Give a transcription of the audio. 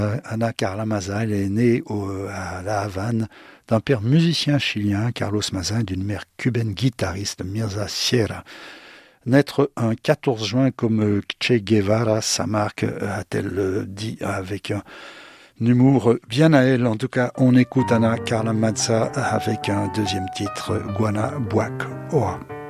Ana Carla Maza, elle est née à La Havane d'un père musicien chilien, Carlos Maza, et d'une mère cubaine guitariste, Mirza Sierra. Naître un 14 juin comme Che Guevara, sa marque, a-t-elle dit avec un humour bien à elle. En tout cas, on écoute Ana Carla Maza avec un deuxième titre, Guanabacoa.